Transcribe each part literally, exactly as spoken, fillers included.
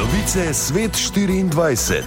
Novice Svet štiriindvajset.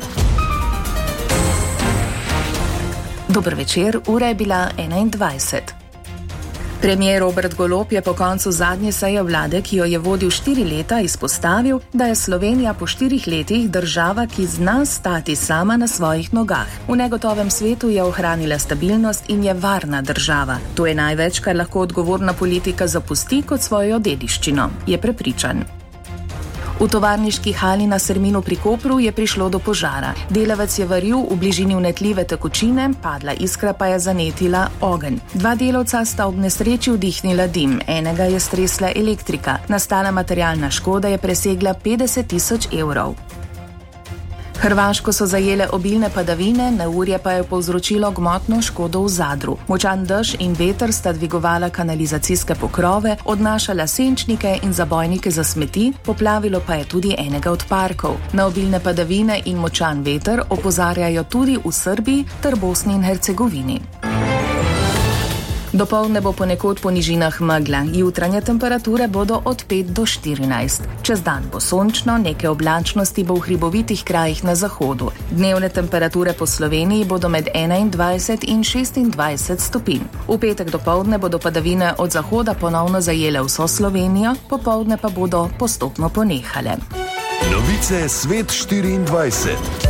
Dober večer, ura je bila enaindvajset. Premijer Robert Golob je po koncu zadnje seje vlade, ki jo je vodil štiri leta, izpostavil, da je Slovenija po štirih letih država, ki zna stati sama na svojih nogah. V negotovem svetu je ohranila stabilnost in je varna država. To je največ, kar lahko odgovorna politika zapusti kot svojo dediščino, je prepričan. V tovarniški hali na Serminu pri Kopru je prišlo do požara. Delavec je varil v bližini vnetljive tekočine, padla iskra pa je zanetila ogenj. Dva delavca sta ob nesreči vdihnila dim, enega je stresla elektrika. Nastala materialna škoda je presegla petdeset tisoč evrov. Hrvaško so zajele obilne padavine, neurje pa je povzročilo gmotno škodo v Zadru. Močan dež in veter sta dvigovala kanalizacijske pokrove, odnašala senčnike in zabojnike za smeti, poplavilo pa je tudi enega od parkov. Na obilne padavine in močan veter opozarjajo tudi v Srbiji ter Bosni in Hercegovini. Dopoldne bo ponekod po nižinah megla, jutranje temperature bodo od pet do štirinajst. Čez dan bo sončno, nekaj oblačnosti bo v hribovitih krajih na zahodu. Dnevne temperature po Sloveniji bodo med enaindvajset in šestindvajset stopinj. V petek dopoldne bodo padavine od zahoda ponovno zajele vso Slovenijo, popoldne pa bodo postopno ponehale. Novice Svet štiriindvajset.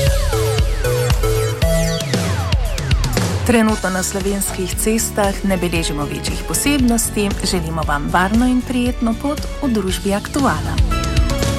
Trenutno na slovenskih cestah ne beležimo večjih posebnosti, želimo vam varno in prijetno pot v družbi Aktuala.